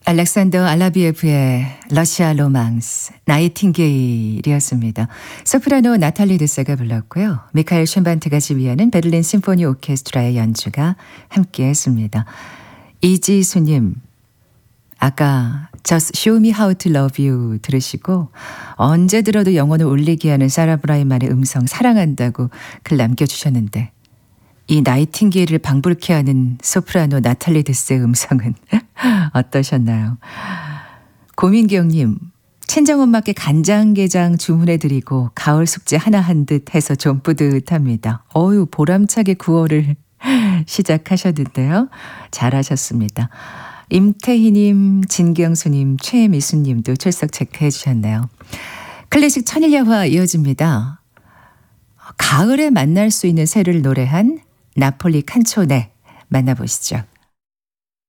알렉산더 알라비에프의 러시아 로망스, 나이팅게일이었습니다. 소프라노 나탈리 드세가 불렀고요. 미카엘 쉔반트가 지휘하는 베를린 심포니 오케스트라의 연주가 함께했습니다. 이지수님, 아까 Just Show Me How to Love You 들으시고 언제 들어도 영혼을 울리게 하는 사라 브라이만의 음성 사랑한다고 글 남겨주셨는데 이 나이팅게일을 방불케 하는 소프라노 나탈리 드세의 음성은 어떠셨나요? 고민경님, 친정엄마께 간장게장 주문해드리고 가을 숙제 하나 한 듯 해서 좀 뿌듯합니다. 어유 보람차게 9월을 시작하셨는데요. 잘하셨습니다. 임태희님, 진경수님, 최미수님도 출석 체크해 주셨네요. 클래식 천일야화 이어집니다. 가을에 만날 수 있는 새를 노래한 나폴리 칸초네 만나보시죠.